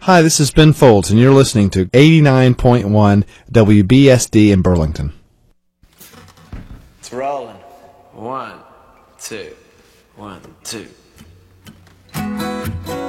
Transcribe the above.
Hi, this is Ben Folds, and you're listening to 89.1 WBSD in Burlington. It's rolling. 1, 2, 1, 2.